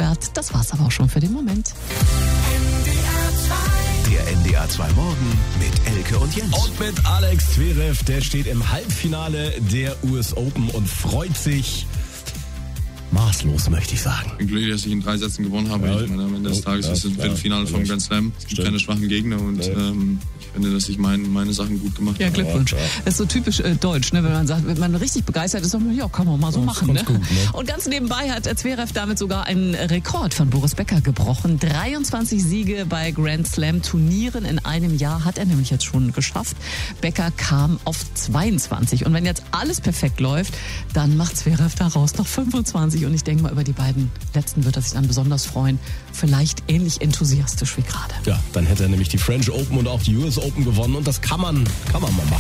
gesperrt. Das war's aber auch schon für den Moment. Der NDR 2 Morgen mit Elke und Jens. Und mit Alex Zverev, der steht im Halbfinale der US Open und freut sich maßlos, möchte ich sagen. Ich bin glücklich, dass ich in 3 Sätzen gewonnen habe. Ja. Ich meine, am Ende des Tages ist es ein Viertelfinale vom Grand Slam. Es gibt keine schwachen Gegner und ich finde, dass ich meine Sachen gut gemacht habe. Ja, Glückwunsch. Das ist so typisch deutsch, ne? Wenn man sagt, wenn man richtig begeistert ist, sagt man, ja, kann man mal so machen. Ne? Gut, ne? Und ganz nebenbei hat Zverev damit sogar einen Rekord von Boris Becker gebrochen. 23 Siege bei Grand Slam Turnieren in einem Jahr hat er nämlich jetzt schon geschafft. Becker kam auf 22. Und wenn jetzt alles perfekt läuft, dann macht Zverev daraus noch 25. Und ich denke mal, über die beiden letzten wird er sich dann besonders freuen. Vielleicht ähnlich enthusiastisch wie gerade. Ja, dann hätte er nämlich die French Open und auch die US Open gewonnen und das kann man mal machen.